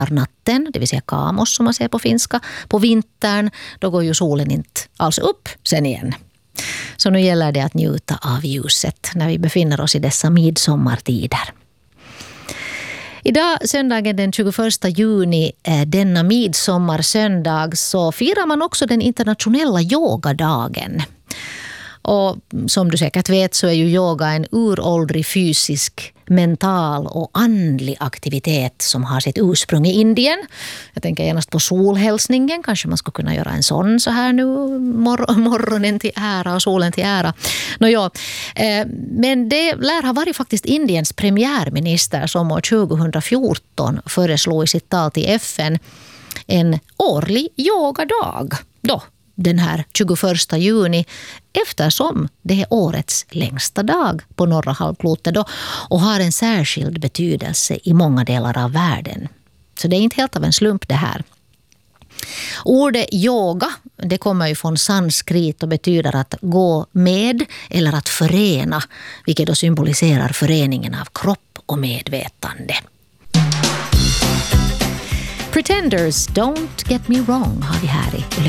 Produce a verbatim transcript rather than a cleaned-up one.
natten, det vill säga kamos som man säger på finska. På vintern, då går ju solen inte alls upp sen igen. Så nu gäller det att njuta av ljuset när vi befinner oss i dessa midsommartider. Idag, söndagen den tjugoförsta juni, denna midsommarsöndag, så firar man också den internationella yogadagen. Och som du säkert vet så är ju yoga en uråldrig fysisk, mental och andlig aktivitet som har sitt ursprung i Indien. Jag tänker genast på solhälsningen. Kanske man skulle kunna göra en sån så här nu, mor- morgonen till ära och solen till ära. Nå ja, eh, men det lär ha varit faktiskt Indiens premiärminister som år tjugohundrafjorton föreslog i sitt tal till F N en årlig yogadag då. Den här tjugoförsta juni, eftersom det är årets längsta dag på norra halvklotet då, och har en särskild betydelse i många delar av världen. Så det är inte helt av en slump det här. Ordet yoga, det kommer ju från sanskrit och betyder att gå med eller att förena, vilket då symboliserar föreningen av kropp och medvetande. Pretenders, don't get me wrong har vi här i